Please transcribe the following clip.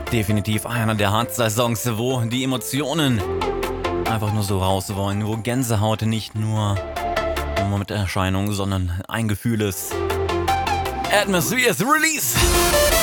Definitiv einer der Hardstyle-Songs, wo die Emotionen einfach nur so raus wollen, wo Gänsehaut nicht nur mit Erscheinung, sondern ein Gefühl ist. Atmospheres Release.